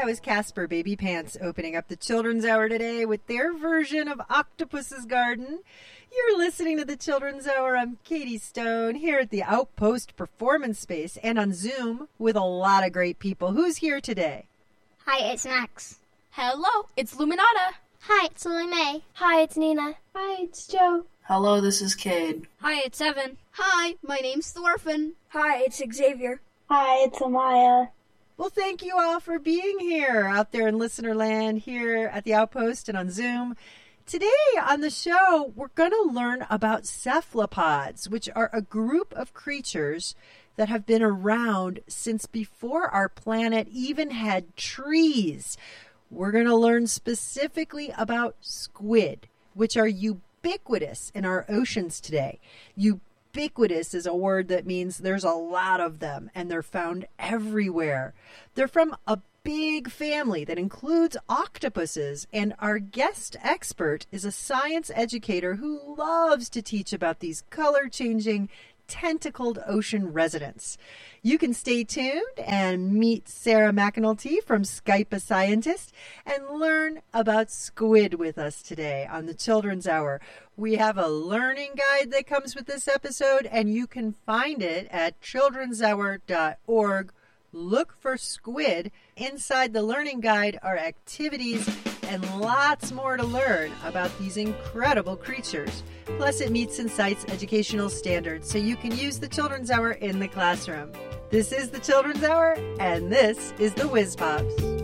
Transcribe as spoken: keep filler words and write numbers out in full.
That was Casper Baby Pants opening up the Children's Hour today with their version of Octopus's Garden. You're listening to the Children's Hour. I'm Katie Stone here at the Outpost Performance Space and on Zoom with a lot of great people. Who's here today? Hi, it's Max. Hello, it's Luminata. Hi, it's Lily May. Hi, it's Nina. Hi, it's Joe. Hello, this is Cade. Hi, it's Evan. Hi, my name's Thorfinn. Hi, it's Xavier. Hi, it's Amaya. Well, thank you all for being here out there in listener land, here at the Outpost and on Zoom. Today on the show, we're going to learn about cephalopods, which are a group of creatures that have been around since before our planet even had trees. We're going to learn specifically about squid, which are ubiquitous in our oceans today. Ubiquitous is a word that means there's a lot of them, and they're found everywhere. They're from a big family that includes octopuses, and our guest expert is a science educator who loves to teach about these color-changing, tentacled ocean residents. You can stay tuned and meet Sarah McAnulty from Skype a Scientist and learn about squid with us today on the Children's Hour. We have a learning guide that comes with this episode, and you can find it at children's hour dot org. Look for squid. Inside the learning guide are activities and lots more to learn about these incredible creatures. Plus, it meets and cites educational standards so you can use the Children's Hour in the classroom. This is the Children's Hour, and this is the Whiz Pops.